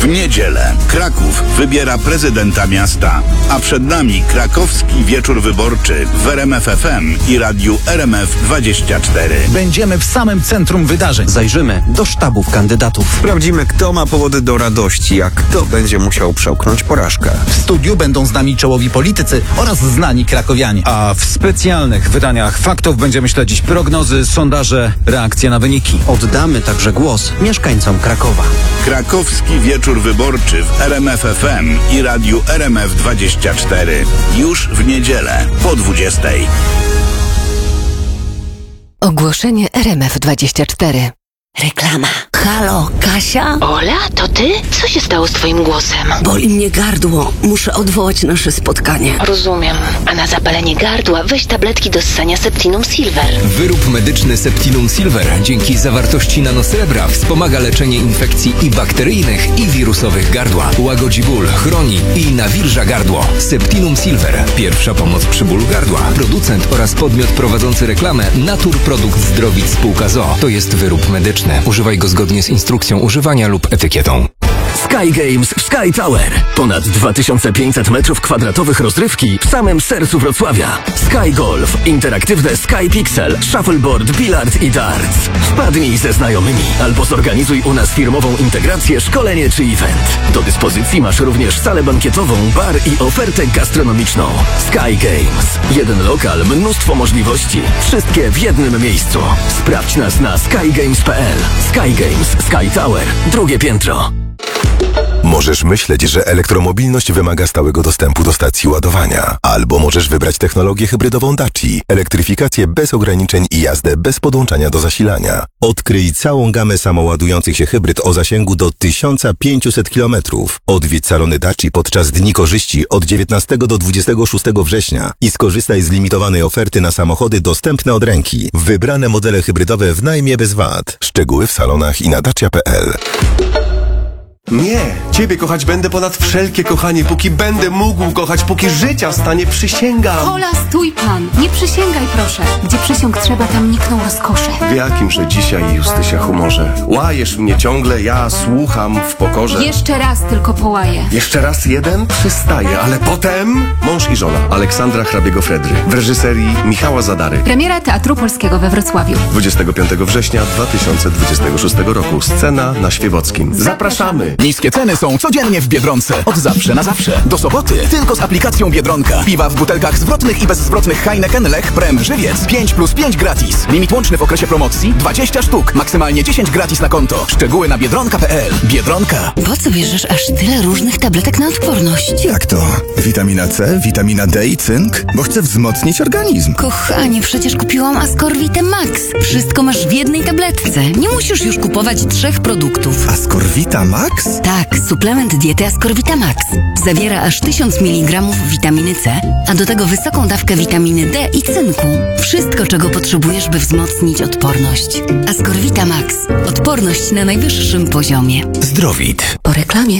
W niedzielę Kraków wybiera prezydenta miasta, a przed nami krakowski wieczór wyborczy w RMF FM i radiu RMF24. Będziemy w samym centrum wydarzeń. Zajrzymy do sztabów kandydatów. Sprawdzimy, kto ma powody do radości, a kto będzie musiał przełknąć porażkę. W studiu będą z nami czołowi politycy oraz znani krakowianie. A w specjalnych wydaniach faktów będziemy śledzić prognozy, sondaże, reakcje na wyniki. Oddamy także głos mieszkańcom Krakowa. Krakowski wieczór wyborczy w RMF FM i radiu RMF24. Już w niedzielę po 20:00. Ogłoszenie RMF24. Reklama. Halo, Kasia? Ola, to ty? Co się stało z twoim głosem? Boli mnie gardło. Muszę odwołać nasze spotkanie. Rozumiem. A na zapalenie gardła weź tabletki do ssania Septinum Silver. Wyrób medyczny Septinum Silver dzięki zawartości nanosrebra wspomaga leczenie infekcji i bakteryjnych, i wirusowych gardła. Łagodzi ból, chroni i nawilża gardło. Septinum Silver. Pierwsza pomoc przy bólu gardła. Producent oraz podmiot prowadzący reklamę Naturprodukt Zdrowic Spółka ZOO. To jest wyrób medyczny. Używaj go zgodnie z instrukcją używania lub etykietą. Sky Games w Sky Tower. Ponad 2500 m2 rozrywki w samym sercu Wrocławia. Sky Golf, interaktywne Sky Pixel, shuffleboard, bilard i darts. Wpadnij ze znajomymi albo zorganizuj u nas firmową integrację, szkolenie czy event. Do dyspozycji masz również salę bankietową, bar i ofertę gastronomiczną. Sky Games. Jeden lokal, mnóstwo możliwości. Wszystkie w jednym miejscu. Sprawdź nas na skygames.pl. Sky Games, Sky Tower, drugie piętro. Możesz myśleć, że elektromobilność wymaga stałego dostępu do stacji ładowania. Albo możesz wybrać technologię hybrydową Daci, elektryfikację bez ograniczeń i jazdę bez podłączania do zasilania. Odkryj całą gamę samoładujących się hybryd o zasięgu do 1500 km. Odwiedź salony Daci podczas Dni Korzyści od 19 do 26 września i skorzystaj z limitowanej oferty na samochody dostępne od ręki. Wybrane modele hybrydowe w najmie bez VAT. Szczegóły w salonach i na dacia.pl. Nie, Ciebie kochać będę ponad wszelkie kochanie, póki będę mógł kochać, póki życia stanie, przysięgam. Hola, stój pan, nie przysięgaj proszę. Gdzie przysiąg trzeba, tam nikną rozkosze. W jakimże dzisiaj, Justysia, humorze? Łajesz mnie ciągle, ja słucham w pokorze. Jeszcze raz tylko połaję. Jeszcze raz jeden przystaje, ale potem mąż i żona Aleksandra Hrabiego-Fredry w reżyserii Michała Zadary. Premiera Teatru Polskiego we Wrocławiu. 25 września 2026 roku. Scena na Świewockim. Zapraszamy! Niskie ceny są codziennie w Biedronce. Od zawsze na zawsze. Do soboty tylko z aplikacją Biedronka. Piwa w butelkach zwrotnych i bezzwrotnych Heineken, Lech, Prem, Żywiec. 5+5 gratis. Limit łączny w okresie promocji 20 sztuk. Maksymalnie 10 gratis na konto. Szczegóły na biedronka.pl. Biedronka. Po co bierzesz aż tyle różnych tabletek na odporność? Jak to? Witamina C, witamina D i cynk? Bo chcę wzmocnić organizm. Kochanie, przecież kupiłam Ascorvite Max. Wszystko masz w jednej tabletce. Nie musisz już kupować 3 produktów. Ascorvita Max? Tak, suplement diety Ascorvita Max. Zawiera aż 1000 mg witaminy C, a do tego wysoką dawkę witaminy D i cynku. Wszystko, czego potrzebujesz, by wzmocnić odporność. Ascorvita Max. Odporność na najwyższym poziomie. Zdrowit. Po reklamie.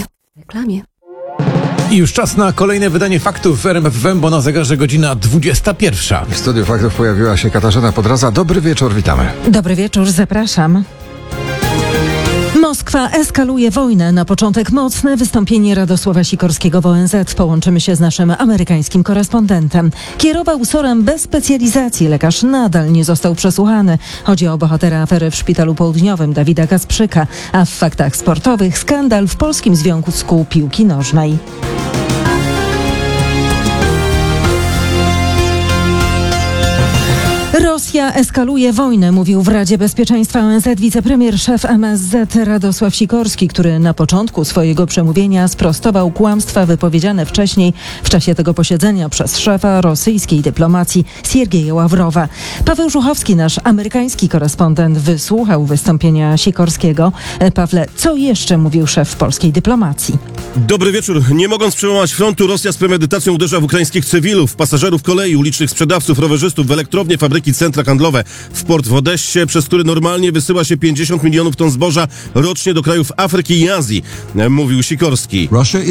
I już czas na kolejne wydanie faktów w RMF FM, bo na zegarze godzina 21. W studiu faktów pojawiła się Katarzyna Podraza. Dobry wieczór, witamy. Dobry wieczór, zapraszam. Moskwa eskaluje wojnę. Na początek mocne wystąpienie Radosława Sikorskiego w ONZ. Połączymy się z naszym amerykańskim korespondentem. Kierował SOR-em bez specjalizacji. Lekarz nadal nie został przesłuchany. Chodzi o bohatera afery w Szpitalu Południowym Dawida Kasprzyka. A w faktach sportowych skandal w Polskim Związku Piłki Nożnej. Rosja eskaluje wojnę, mówił w Radzie Bezpieczeństwa ONZ wicepremier szef MSZ Radosław Sikorski, który na początku swojego przemówienia sprostował kłamstwa wypowiedziane wcześniej w czasie tego posiedzenia przez szefa rosyjskiej dyplomacji Siergieja Ławrowa. Paweł Żuchowski, nasz amerykański korespondent, wysłuchał wystąpienia Sikorskiego. Pawle, co jeszcze mówił szef polskiej dyplomacji? Dobry wieczór. Nie mogąc przełamać frontu, Rosja z premedytacją uderza w ukraińskich cywilów, pasażerów kolei, ulicznych sprzedawców, rowerzystów, w elektrownie, fabryki wielkie centra handlowe. W port w Odessie, przez który normalnie wysyła się 50 milionów ton zboża rocznie do krajów Afryki i Azji, mówił Sikorski.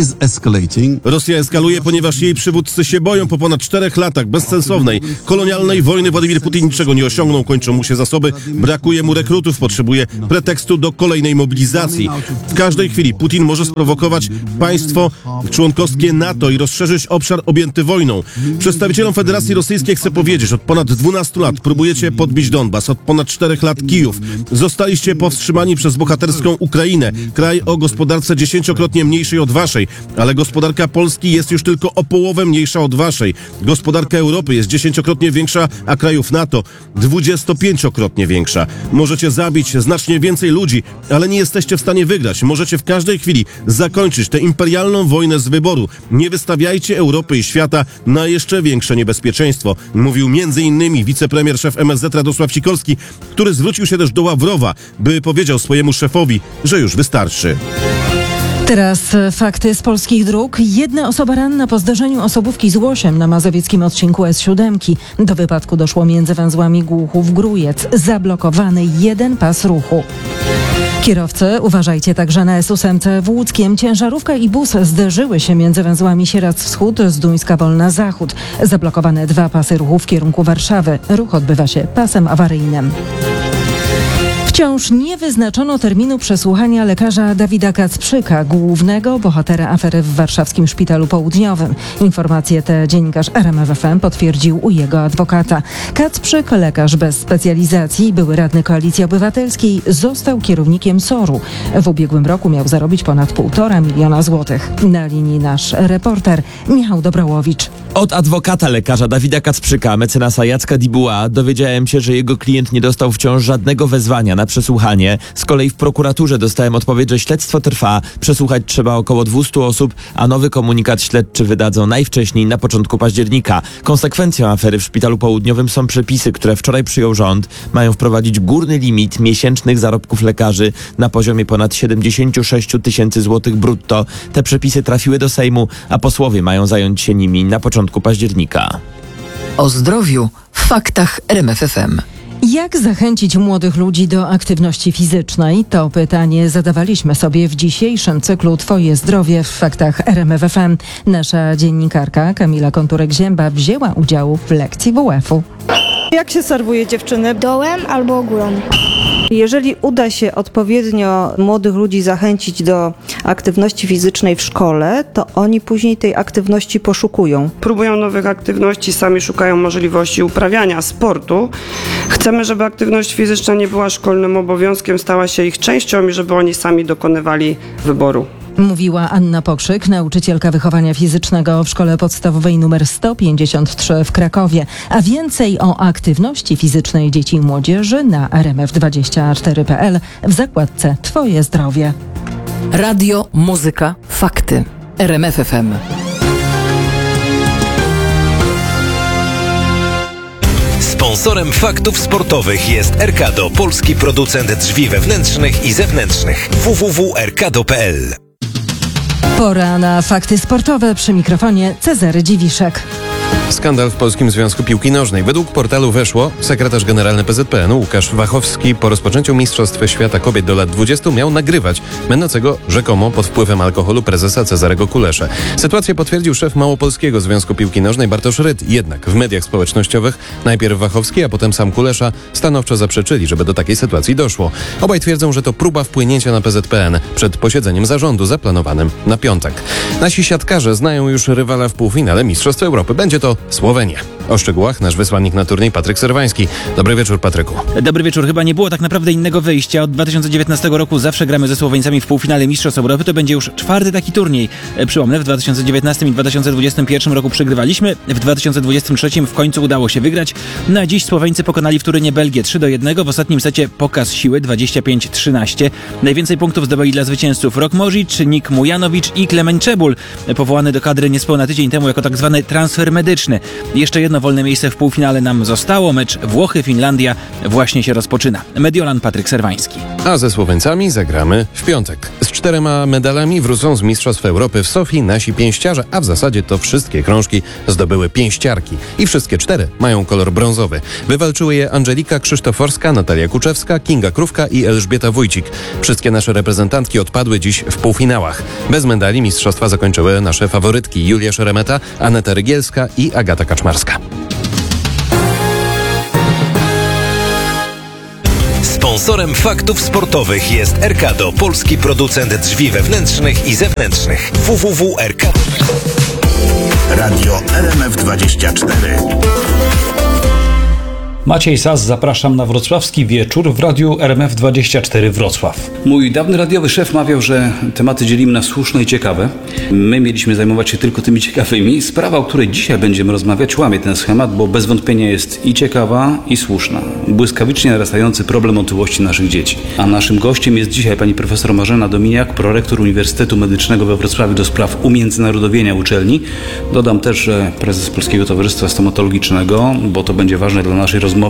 Rosja eskaluje, ponieważ jej przywódcy się boją. Po ponad 4 latach bezsensownej, kolonialnej wojny Władimir Putin niczego nie osiągnął, kończą mu się zasoby, brakuje mu rekrutów, potrzebuje pretekstu do kolejnej mobilizacji. W każdej chwili Putin może sprowokować państwo członkowskie NATO i rozszerzyć obszar objęty wojną. Przedstawicielom Federacji Rosyjskiej chcę powiedzieć, od ponad 12 lat próbujecie podbić Donbas, od ponad 4 lat Kijów. Zostaliście powstrzymani przez bohaterską Ukrainę, kraj o gospodarce 10-krotnie mniejszej od waszej, ale gospodarka Polski jest już tylko o połowę mniejsza od waszej. Gospodarka Europy jest 10-krotnie większa, a krajów NATO 25-krotnie większa. Możecie zabić znacznie więcej ludzi, ale nie jesteście w stanie wygrać. Możecie w każdej chwili zakończyć tę imperialną wojnę z wyboru. Nie wystawiajcie Europy i świata na jeszcze większe niebezpieczeństwo, mówił m.in. wicepremier szef MSZ Radosław Sikorski, który zwrócił się też do Ławrowa, by powiedział swojemu szefowi, że już wystarczy. Teraz fakty z polskich dróg. 1 osoba ranna po zdarzeniu osobówki z Łosiem na mazowieckim odcinku S7. Do wypadku doszło między węzłami Głuchów-Grójec. Zablokowany 1 pas ruchu. Kierowcy, uważajcie także na S8 w Łódzkiem. Ciężarówka i bus zderzyły się między węzłami Sieradz-Wschód, Zduńska Wolna-Zachód. Zablokowane 2 pasy ruchu w kierunku Warszawy. Ruch odbywa się pasem awaryjnym. Wciąż nie wyznaczono terminu przesłuchania lekarza Dawida Kacprzyka, głównego bohatera afery w warszawskim Szpitalu Południowym. Informacje te dziennikarz RMF FM potwierdził u jego adwokata. Kacprzyk, lekarz bez specjalizacji, były radny Koalicji Obywatelskiej, został kierownikiem SOR-u. W ubiegłym roku miał zarobić ponad 1,5 miliona złotych. Na linii nasz reporter Michał Dobrołowicz. Od adwokata lekarza Dawida Kacprzyka, mecenasa Jacka Dibuła, dowiedziałem się, że jego klient nie dostał wciąż żadnego wezwania na przesłuchanie. Z kolei w prokuraturze dostałem odpowiedź, że śledztwo trwa, przesłuchać trzeba około 200 osób, a nowy komunikat śledczy wydadzą najwcześniej na początku października. Konsekwencją afery w Szpitalu Południowym są przepisy, które wczoraj przyjął rząd. Mają wprowadzić górny limit miesięcznych zarobków lekarzy na poziomie ponad 76 000 złotych brutto. Te przepisy trafiły do Sejmu, a posłowie mają zająć się nimi na początku października. O zdrowiu w faktach RMF FM. Jak zachęcić młodych ludzi do aktywności fizycznej? To pytanie zadawaliśmy sobie w dzisiejszym cyklu Twoje zdrowie w faktach RMF FM. Nasza dziennikarka Kamila Konturek-Zięba wzięła udział w lekcji WF-u. Jak się serwuje dziewczyny? Dołem albo górą. Jeżeli uda się odpowiednio młodych ludzi zachęcić do aktywności fizycznej w szkole, to oni później tej aktywności poszukują. Próbują nowych aktywności, sami szukają możliwości uprawiania sportu. Chcemy, żeby aktywność fizyczna nie była szkolnym obowiązkiem, stała się ich częścią i żeby oni sami dokonywali wyboru. Mówiła Anna Pokrzyk, nauczycielka wychowania fizycznego w szkole podstawowej nr 153 w Krakowie. A więcej o aktywności fizycznej dzieci i młodzieży na rmf24.pl w zakładce Twoje zdrowie. Radio, muzyka, fakty. RMF FM. Sponsorem faktów sportowych jest Erkado, polski producent drzwi wewnętrznych i zewnętrznych. www.erkado.pl. Pora na fakty sportowe, przy mikrofonie Cezary Dziwiszek. Skandal w Polskim Związku Piłki Nożnej. Według portalu Weszło sekretarz generalny PZPN-u Łukasz Wachowski po rozpoczęciu Mistrzostw Świata Kobiet do lat 20 miał nagrywać będącego rzekomo pod wpływem alkoholu prezesa Cezarego Kuleszę. Sytuację potwierdził szef Małopolskiego Związku Piłki Nożnej Bartosz Ryt. Jednak w mediach społecznościowych najpierw Wachowski, a potem sam Kulesza stanowczo zaprzeczyli, żeby do takiej sytuacji doszło. Obaj twierdzą, że to próba wpłynięcia na PZPN przed posiedzeniem zarządu zaplanowanym na piątek. Nasi siatkarze znają już rywala w półfinale Mistrzostw Europy. Będzie to Słowenia. O szczegółach nasz wysłannik na turniej Patryk Serwański. Dobry wieczór, Patryku. Dobry wieczór. Chyba nie było tak naprawdę innego wyjścia. Od 2019 roku zawsze gramy ze Słoweńcami w półfinale Mistrzostw Europy. To będzie już 4. taki turniej. Przypomnę, w 2019 i 2021 roku przegrywaliśmy. W 2023 w końcu udało się wygrać. No a dziś Słoweńcy pokonali w Turynie Belgię 3-1. W ostatnim secie pokaz siły 25-13. Najwięcej punktów zdobyli dla zwycięzców Rok Možić, Nik Mujanowicz i Klemen Czebul, powołany do kadry niespełna tydzień temu jako tak zwany transfer medyczny. Jeszcze jedno Jedno wolne miejsce w półfinale nam zostało. Mecz Włochy-Finlandia właśnie się rozpoczyna. Mediolan Patryk Serwański. A ze Słoweńcami zagramy w piątek. Z 4 medalami wrócą z Mistrzostw Europy w Sofii nasi pięściarze, a w zasadzie to wszystkie krążki zdobyły pięściarki. I wszystkie 4 mają kolor brązowy. Wywalczyły je Angelika Krzysztoforska, Natalia Kuczewska, Kinga Krówka i Elżbieta Wójcik. Wszystkie nasze reprezentantki odpadły dziś w półfinałach. Bez medali mistrzostwa zakończyły nasze faworytki Julia Szeremeta, Aneta Rygielska i Agata Kaczmarska. Sponsorem faktów sportowych jest Erkado, polski producent drzwi wewnętrznych i zewnętrznych. www.erkado. Radio RMF24. Maciej Sas, zapraszam na wrocławski wieczór w radiu RMF24 Wrocław. Mój dawny radiowy szef mawiał, że tematy dzielimy na słuszne i ciekawe. My mieliśmy zajmować się tylko tymi ciekawymi. Sprawa, o której dzisiaj będziemy rozmawiać, łamie ten schemat, bo bez wątpienia jest i ciekawa, i słuszna. Błyskawicznie narastający problem otyłości naszych dzieci. A naszym gościem jest dzisiaj pani profesor Marzena Dominiak, prorektor Uniwersytetu Medycznego we Wrocławiu do spraw umiędzynarodowienia uczelni. Dodam też, że prezes Polskiego Towarzystwa Stomatologicznego, bo to będzie ważne dla naszej rozmowy,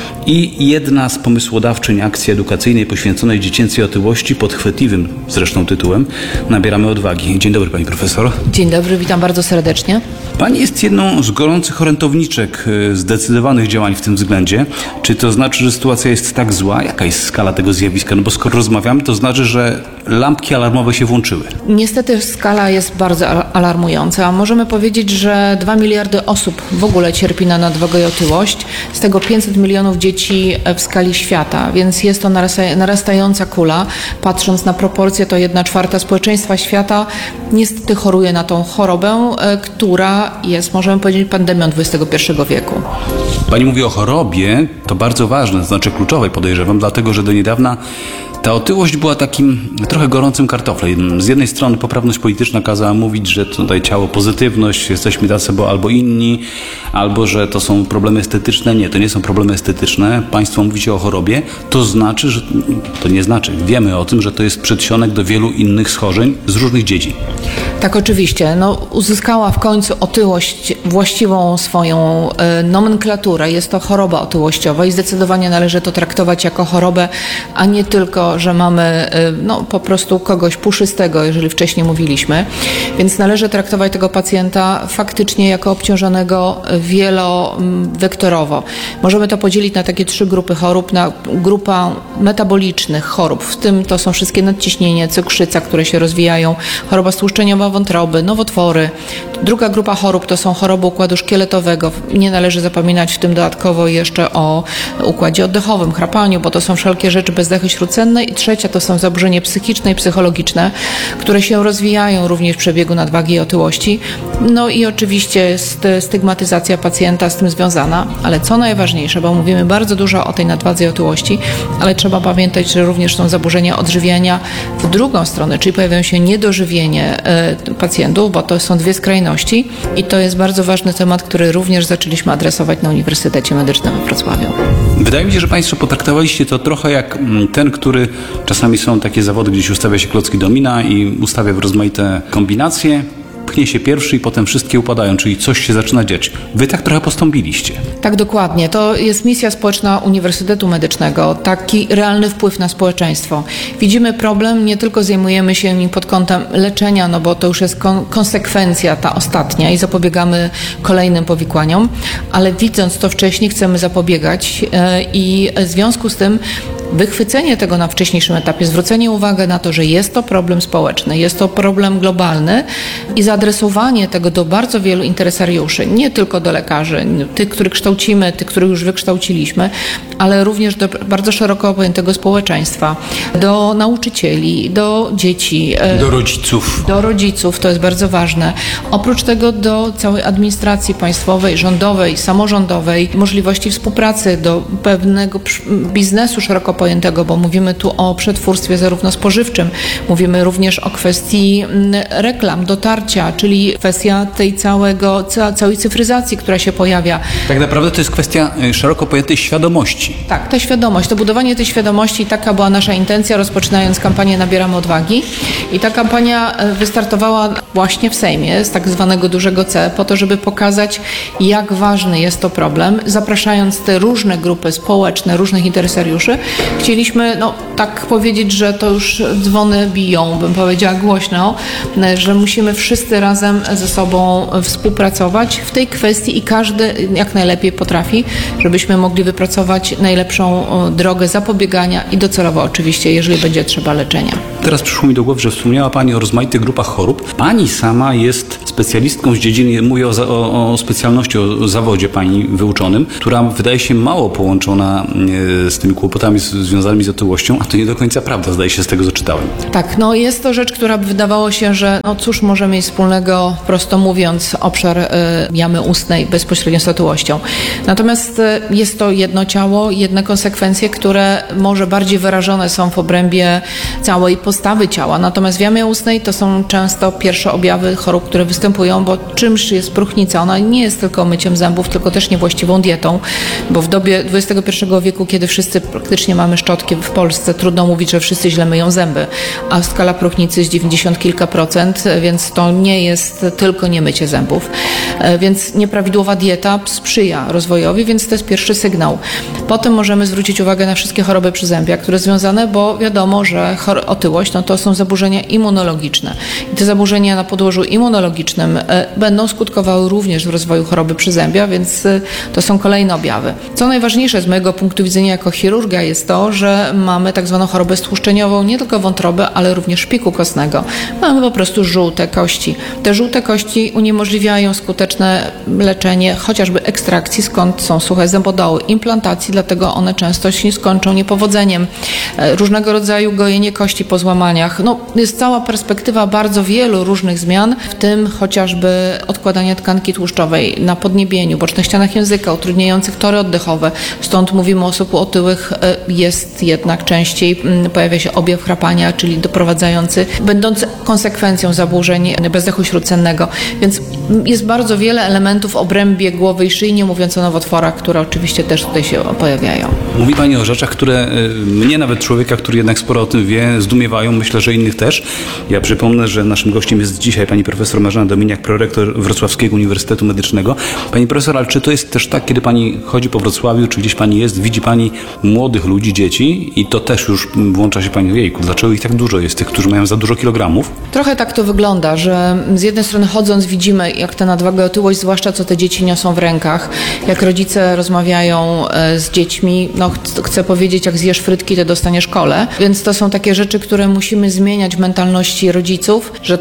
i jedna z pomysłodawczyń akcji edukacyjnej poświęconej dziecięcej otyłości pod chwytliwym zresztą tytułem Nabieramy odwagi. Dzień dobry pani profesor. Dzień dobry, witam bardzo serdecznie. Pani jest jedną z gorących orędowniczek zdecydowanych działań w tym względzie. Czy to znaczy, że sytuacja jest tak zła? Jaka jest skala tego zjawiska? No bo skoro rozmawiamy, to znaczy, że lampki alarmowe się włączyły. Niestety skala jest bardzo alarmująca. Możemy powiedzieć, że 2 miliardy osób w ogóle cierpi na nadwagę i otyłość. Z tego 500 milionów dzieci w skali świata, więc jest to narastająca kula. Patrząc na proporcje, to 1/4 społeczeństwa świata niestety choruje na tą chorobę, która jest, możemy powiedzieć, pandemią XXI wieku. Pani mówi o chorobie, to bardzo ważne, to znaczy kluczowej, podejrzewam, dlatego, że do niedawna ta otyłość była takim trochę gorącym kartoflem. Z jednej strony poprawność polityczna kazała mówić, że tutaj ciało pozytywność, jesteśmy tacy albo inni, albo że to są problemy estetyczne. Nie, to nie są problemy estetyczne. Państwo mówicie o chorobie, to znaczy, że to nie znaczy. Wiemy o tym, że to jest przedsionek do wielu innych schorzeń z różnych dziedzin. Tak, oczywiście. Uzyskała w końcu otyłość właściwą swoją nomenklaturę. Jest to choroba otyłościowa i zdecydowanie należy to traktować jako chorobę, a nie tylko, że mamy po prostu kogoś puszystego, jeżeli wcześniej mówiliśmy. Więc należy traktować tego pacjenta faktycznie jako obciążonego wielowektorowo. Możemy to podzielić na takie 3 grupy chorób. Na grupa metabolicznych chorób, w tym to są wszystkie nadciśnienie, cukrzyca, które się rozwijają, choroba stłuszczeniowa wątroby, nowotwory. Druga grupa chorób to są choroby układu szkieletowego. Nie należy zapominać w tym dodatkowo jeszcze o układzie oddechowym, chrapaniu, bo to są wszelkie rzeczy bezdechy śródcenne. I trzecia to są zaburzenia psychiczne i psychologiczne, które się rozwijają również w przebiegu nadwagi i otyłości. No i oczywiście stygmatyzacja pacjenta z tym związana, ale co najważniejsze, bo mówimy bardzo dużo o tej nadwadze i otyłości, ale trzeba pamiętać, że również są zaburzenia odżywiania w drugą stronę, czyli pojawiają się niedożywienie pacjentów, bo to są 2 skrajności i to jest bardzo ważny temat, który również zaczęliśmy adresować na Uniwersytecie Medycznym we Wrocławiu. Wydaje mi się, że Państwo potraktowaliście to trochę jak ten, który czasami są takie zawody, gdzieś ustawia się klocki domina i ustawia w rozmaite kombinacje, pchnie się pierwszy i potem wszystkie upadają, czyli coś się zaczyna dziać. Wy tak trochę postąpiliście. Tak, dokładnie. To jest misja społeczna Uniwersytetu Medycznego, taki realny wpływ na społeczeństwo. Widzimy problem, nie tylko zajmujemy się nim pod kątem leczenia, no bo to już jest konsekwencja ta ostatnia i zapobiegamy kolejnym powikłaniom, ale widząc to wcześniej chcemy zapobiegać i w związku z tym wychwycenie tego na wcześniejszym etapie, zwrócenie uwagi na to, że jest to problem społeczny, jest to problem globalny i zaadresowanie tego do bardzo wielu interesariuszy, nie tylko do lekarzy, tych, których kształcimy, tych, których już wykształciliśmy, ale również do bardzo szeroko pojętego społeczeństwa, do nauczycieli, do dzieci. Do rodziców. Do rodziców, to jest bardzo ważne. Oprócz tego do całej administracji państwowej, rządowej, samorządowej, możliwości współpracy, do pewnego biznesu szeroko pojętego, bo mówimy tu o przetwórstwie zarówno spożywczym, mówimy również o kwestii reklam, dotarcia, czyli kwestia tej całej cyfryzacji, która się pojawia. Tak naprawdę to jest kwestia szeroko pojętej świadomości. świadomości. Tak, ta świadomość, to budowanie tej świadomości, taka była nasza intencja, rozpoczynając kampanię Nabieramy Odwagi. I ta kampania wystartowała właśnie w Sejmie z tak zwanego dużego C, po to, żeby pokazać, jak ważny jest to problem. Zapraszając te różne grupy społeczne, różnych interesariuszy, chcieliśmy tak powiedzieć, że to już dzwony biją, bym powiedziała głośno, że musimy wszyscy razem ze sobą współpracować w tej kwestii i każdy jak najlepiej potrafi, żebyśmy mogli wypracować najlepszą drogę zapobiegania i docelowo oczywiście, jeżeli będzie trzeba, leczenia. Teraz przyszło mi do głowy, że wspomniała Pani o rozmaitych grupach chorób. Pani sama jest specjalistką z dziedziny, mówię o specjalności, o zawodzie Pani wyuczonym, która wydaje się mało połączona z tymi kłopotami związanymi z otyłością, a to nie do końca prawda, zdaje się z tego, co czytałem. Tak, jest to rzecz, która wydawało się, że cóż może mieć wspólnego, prosto mówiąc, obszar jamy ustnej bezpośrednio z otyłością. Natomiast jest to jedno ciało, jedne konsekwencje, które może bardziej wyrażone są w obrębie całej postawy ciała. Natomiast w jamie ustnej to są często pierwsze objawy chorób, które występują, bo czymś jest próchnica. Ona nie jest tylko myciem zębów, tylko też niewłaściwą dietą, bo w dobie XXI wieku, kiedy wszyscy praktycznie mamy szczotki w Polsce, trudno mówić, że wszyscy źle myją zęby, a skala próchnicy jest 90 kilka procent, więc to nie jest tylko niemycie zębów. Więc nieprawidłowa dieta sprzyja rozwojowi, więc to jest pierwszy sygnał. Potem możemy zwrócić uwagę na wszystkie choroby przyzębia, które związane, bo wiadomo, że otyłość to są zaburzenia immunologiczne. I te zaburzenia na podłożu immunologicznym będą skutkowały również w rozwoju choroby przyzębia, więc to są kolejne objawy. Co najważniejsze z mojego punktu widzenia jako chirurga jest to, że mamy tak zwaną chorobę stłuszczeniową, nie tylko wątroby, ale również szpiku kostnego. Mamy po prostu żółte kości. Te żółte kości uniemożliwiają skuteczne leczenie chociażby ekstrakcji, skąd są suche zębodoły, implantacji, dlatego one często się skończą niepowodzeniem. Różnego rodzaju gojenie kości po złamaniach. Jest cała perspektywa bardzo wielu różnych zmian, w tym chociażby odkładania tkanki tłuszczowej na podniebieniu, bocznych ścianach języka, utrudniających tory oddechowe. Stąd mówimy o osób otyłych, jest jednak częściej, pojawia się objaw chrapania, czyli doprowadzający, będący konsekwencją zaburzeń bezdechu śródsennego. Więc jest bardzo wiele elementów w obrębie głowy i szyi, nie mówiąc o nowotworach, które oczywiście też tutaj się pojawiają. Mówi Pani o rzeczach, które mnie, nawet człowieka, który jednak sporo o tym wie, zdumiewają, myślę, że innych też. Ja przypomnę, że naszym gościem jest dzisiaj pani profesor Marzena Dominiak, prorektor Wrocławskiego Uniwersytetu Medycznego. Pani profesor, ale czy to jest też tak, kiedy Pani chodzi po Wrocławiu, czy gdzieś Pani jest, widzi Pani młodych ludzi, dzieci i to też już włącza się Pani, jejku, dlaczego ich tak dużo jest, tych, którzy mają za dużo kilogramów? Trochę tak to wygląda, że z jednej strony chodząc widzimy, jak ta nadwaga, otyłość, zwłaszcza co te dzieci niosą w rękach, jak rodzice rozmawiają z dziećmi, chcę powiedzieć, jak zjesz frytki, to dostaniesz kole, więc to są takie rzeczy, które musimy zmieniać w mentalności rodziców, że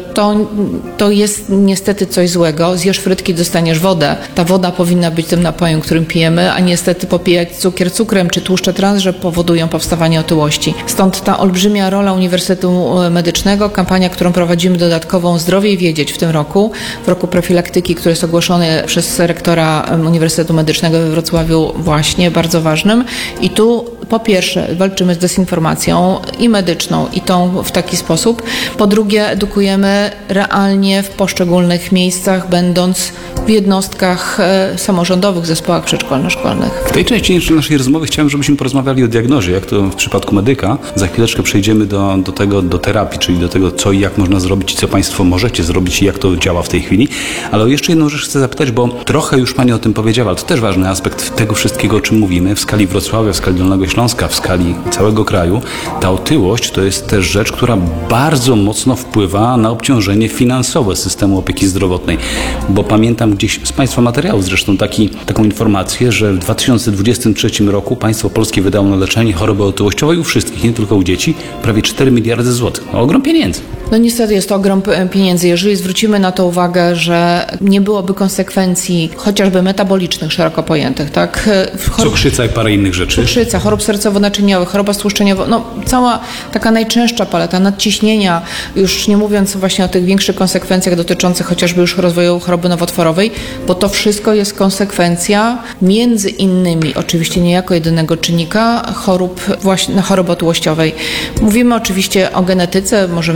to jest niestety coś złego. Zjesz frytki, dostaniesz wodę. Ta woda powinna być tym napojem, którym pijemy, a niestety popijać cukier cukrem czy tłuszcze trans, że powodują powstawanie otyłości. Stąd ta olbrzymia rola Uniwersytetu Medycznego, kampania, którą prowadzimy dodatkową Zdrowiej Wiedzieć w tym roku, w roku profilaktyki, który jest ogłoszony przez rektora Uniwersytetu Medycznego we Wrocławiu, właśnie bardzo ważnym. I tu po pierwsze walczymy z dezinformacją i medyczną, i tą w taki sposób. Po drugie edukujemy realnie w poszczególnych miejscach, będąc w jednostkach samorządowych, zespołach przedszkolno-szkolnych. W tej części naszej rozmowy chciałem, żebyśmy porozmawiali o diagnozie, jak to w przypadku medyka. Za chwileczkę przejdziemy do terapii, czyli do tego, co i jak można zrobić i co Państwo możecie zrobić i jak to działa w tej chwili. Ale o jeszcze jedną rzecz chcę zapytać, bo trochę już Pani o tym powiedziała, ale to też ważny aspekt tego wszystkiego, o czym mówimy. W skali Wrocławia, w skali Dolnego Śląska, w skali całego kraju, ta otyłość to jest też rzecz, która bardzo mocno wpływa na obciążenie finansowe systemu opieki zdrowotnej. Bo pamiętam gdzieś z Państwa materiałów zresztą taką informację, że w 2023 roku państwo polskie wydało na leczenie choroby otyłościowej u wszystkich, nie tylko u dzieci, prawie 4 miliardy złotych. Ogrom pieniędzy. Niestety jest to ogrom pieniędzy. Jeżeli zwrócimy na to uwagę, że nie byłoby konsekwencji chociażby metabolicznych, szeroko pojętych, tak? Cukrzyca i parę innych rzeczy. Cukrzyca, chorób sercowo-naczyniowych, choroba stłuszczeniowa, cała taka najczęststsza paleta nadciśnienia, już nie mówiąc właśnie o tych większych konsekwencjach dotyczących chociażby już rozwoju choroby nowotworowej, bo to wszystko jest konsekwencja między innymi, oczywiście nie jako jedynego czynnika, choroby otyłościowej. Mówimy oczywiście o genetyce, możemy mieć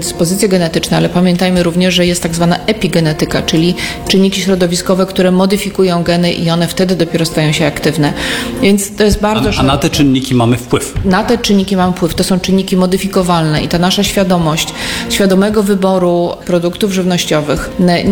predyspozycje genetyczne, ale pamiętajmy również, że jest tak zwana epigenetyka, czyli czynniki środowiskowe, które modyfikują geny i one wtedy dopiero stają się aktywne. Więc to jest bardzo... A na te czynniki mamy wpływ? Na te czynniki mamy wpływ. To są czynniki modyfikowalne i ta nasza świadomość, świadomego wyboru produktów żywnościowych.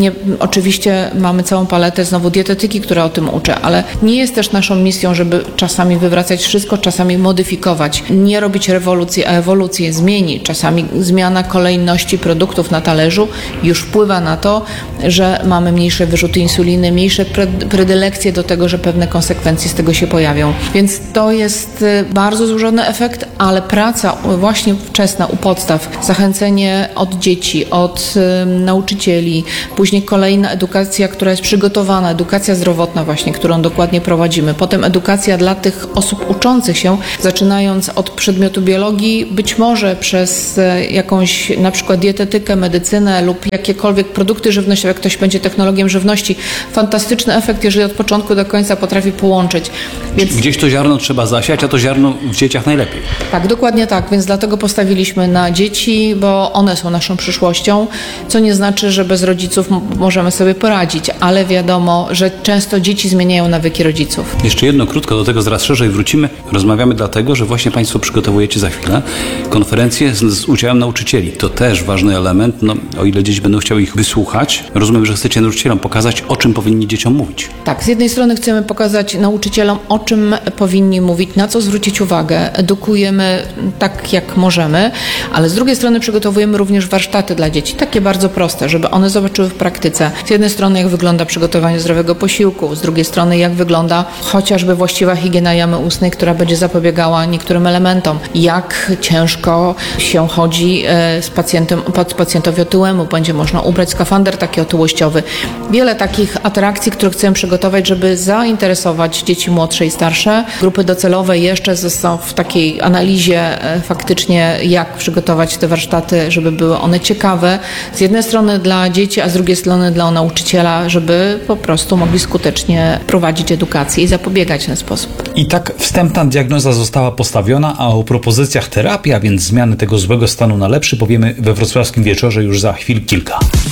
Oczywiście mamy całą paletę znowu dietetyki, która o tym uczy, ale nie jest też naszą misją, żeby czasami wywracać wszystko, czasami modyfikować. Nie robić rewolucji, a ewolucję zmieni. Czasami zmiana kolejności produktów na talerzu już wpływa na to, że mamy mniejsze wyrzuty insuliny, mniejsze predylekcje do tego, że pewne konsekwencje z tego się pojawią. Więc to jest bardzo złożony efekt, ale praca właśnie wczesna u podstaw, zachęcenie od dzieci, od nauczycieli, później kolejna edukacja, która jest przygotowana, edukacja zdrowotna właśnie, którą dokładnie prowadzimy. Potem edukacja dla tych osób uczących się, zaczynając od przedmiotu biologii, być może przez jakąś na przykład dietetykę, medycynę lub jakiekolwiek produkty żywnościowe, jak ktoś będzie technologiem żywności. Fantastyczny efekt, jeżeli od początku do końca potrafi połączyć. Więc... Gdzieś to ziarno trzeba zasiać, a to ziarno w dzieciach najlepiej. Tak, dokładnie tak, więc dlatego postawiliśmy na dzieci, bo one są naszą przyszłością, co nie znaczy, że bez rodziców możemy sobie poradzić, ale wiadomo, że często dzieci zmieniają nawyki rodziców. Jeszcze jedno krótko, do tego zaraz szerzej wrócimy. Rozmawiamy dlatego, że właśnie Państwo przygotowujecie za chwilę konferencję z udziałem nauczycieli. To też ważny element, o ile dzieci będą chciały ich wysłuchać. Rozumiem, że chcecie nauczycielom pokazać, o czym powinni dzieciom mówić. Tak, z jednej strony chcemy pokazać nauczycielom, o czym powinni mówić, na co zwrócić uwagę. Edukujemy tak, jak możemy, ale z drugiej strony przygotowujemy również warsztaty dla dzieci, takie bardzo proste, żeby one zobaczyły w praktyce. Z jednej strony, jak wygląda przygotowanie zdrowego posiłku, z drugiej strony, jak wygląda chociażby właściwa higiena jamy ustnej, która będzie zapobiegała niektórym elementom. Jak ciężko się chodzi pacjentowi otyłemu, będzie można ubrać skafander taki otyłościowy. Wiele takich atrakcji, które chcemy przygotować, żeby zainteresować dzieci młodsze i starsze. Grupy docelowe jeszcze są w takiej analizie faktycznie, jak przygotować te warsztaty, żeby były one ciekawe. Z jednej strony dla dzieci, a z drugiej strony dla nauczyciela, żeby po prostu mogli skutecznie prowadzić edukację i zapobiegać w ten sposób. I tak wstępna diagnoza została postawiona, a o propozycjach terapii, a więc zmiany tego złego stanu na lepszy, powiemy we wrocławskim wieczorze już za chwil kilka.